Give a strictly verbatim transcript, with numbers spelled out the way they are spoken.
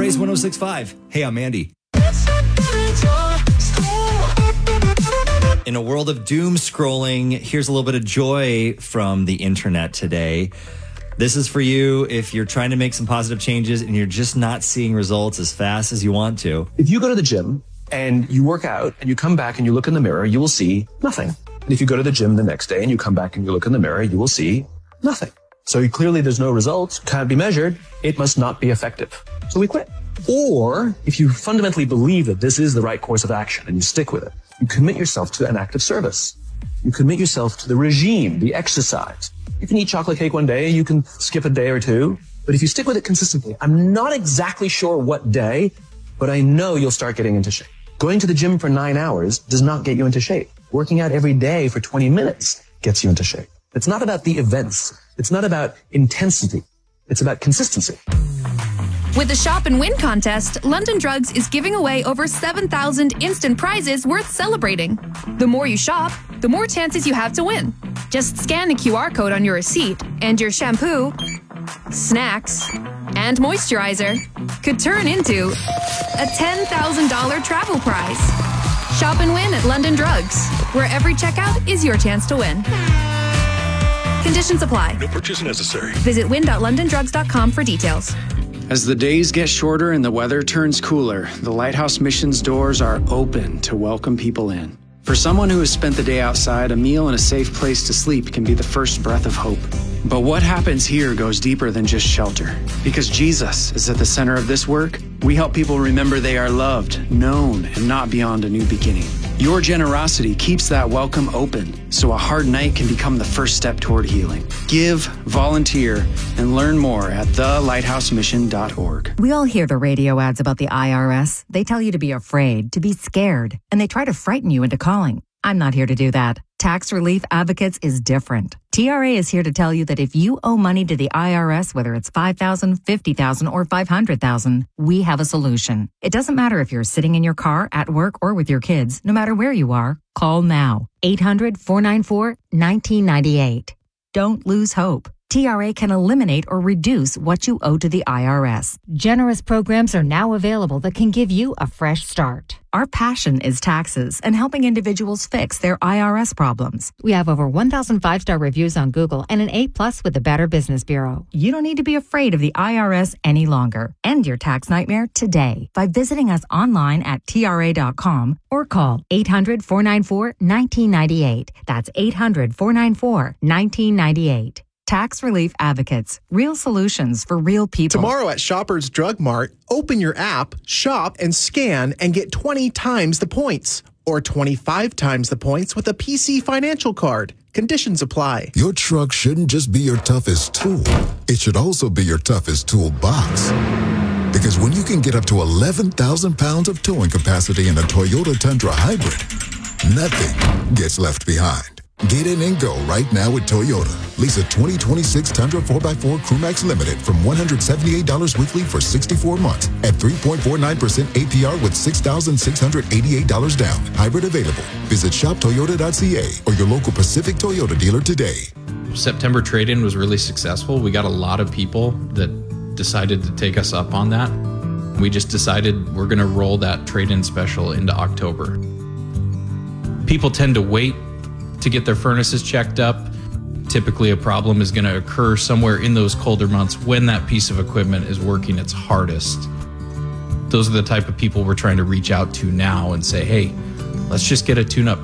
Race one oh six point five. Hey, I'm Andy. In a world of doom scrolling, here's a little bit of joy from the internet today. This is for you if you're trying to make some positive changes and you're just not seeing results as fast as you want to. If you go to the gym and you work out and you come back and you look in the mirror, you will see nothing. And if you go to the gym the next day and you come back and you look in the mirror, you will see nothing. So clearly there's no results, can't be measured. It must not be effective. So we quit. Or if you fundamentally believe that this is the right course of action and you stick with it, you commit yourself to an active service. You commit yourself to the regime, the exercise. You can eat chocolate cake one day, you can skip a day or two, but if you stick with it consistently, I'm not exactly sure what day, but I know you'll start getting into shape. Going to the gym for nine hours does not get you into shape. Working out every day for twenty minutes gets you into shape. It's not about the events. It's not about intensity. It's about consistency. With the Shop and Win contest, London Drugs is giving away over seven thousand instant prizes worth celebrating. The more you shop, the more chances you have to win. Just scan the Q R code on your receipt, and your shampoo, snacks, and moisturizer could turn into a ten thousand dollars travel prize. Shop and win at London Drugs, where every checkout is your chance to win. Conditions apply. No purchase necessary. Visit win dot london drugs dot com for details. As the days get shorter and the weather turns cooler, the Lighthouse Mission's doors are open to welcome people in. For someone who has spent the day outside, a meal and a safe place to sleep can be the first breath of hope. But what happens here goes deeper than just shelter. Because Jesus is at the center of this work, we help people remember they are loved, known, and not beyond a new beginning. Your generosity keeps that welcome open, so a hard night can become the first step toward healing. Give, volunteer, and learn more at the lighthouse mission dot org. We all hear the radio ads about the I R S. They tell you to be afraid, to be scared, and they try to frighten you into calling. I'm not here to do that. Tax Relief Advocates is different. T R A is here to tell you that if you owe money to the I R S, whether it's five thousand dollars, fifty thousand dollars, or five hundred thousand dollars, we have a solution. It doesn't matter if you're sitting in your car, at work, or with your kids. No matter where you are, call now. eight hundred, four nine four, one nine nine eight. Don't lose hope. T R A can eliminate or reduce what you owe to the I R S. Generous programs are now available that can give you a fresh start. Our passion is taxes and helping individuals fix their I R S problems. We have over one thousand five-star reviews on Google and an A plus with the Better Business Bureau. You don't need to be afraid of the I R S any longer. End your tax nightmare today by visiting us online at T R A dot com or call eight hundred, four nine four, one nine nine eight. That's eight hundred, four nine four, one nine nine eight. Tax Relief Advocates. Real solutions for real people. Tomorrow at Shoppers Drug Mart, open your app, shop, and scan and get twenty times the points. Or twenty-five times the points with a P C Financial Card. Conditions apply. Your truck shouldn't just be your toughest tool. It should also be your toughest toolbox. Because when you can get up to eleven thousand pounds of towing capacity in a Toyota Tundra Hybrid, nothing gets left behind. Get in and go right now with Toyota. Lease a twenty twenty-six Tundra four by four Crewmax Limited from one hundred seventy-eight dollars weekly for sixty-four months at three point four nine percent A P R with six thousand six hundred eighty-eight dollars down. Hybrid available. Visit shop toyota dot c a or your local Pacific Toyota dealer today. September trade-in was really successful. We got a lot of people that decided to take us up on that. We just decided we're going to roll that trade-in special into October. People tend to wait to get their furnaces checked up. Typically a problem is going to occur somewhere in those colder months when that piece of equipment is working its hardest. Those are the type of people we're trying to reach out to now and say, hey, let's just get a tune-up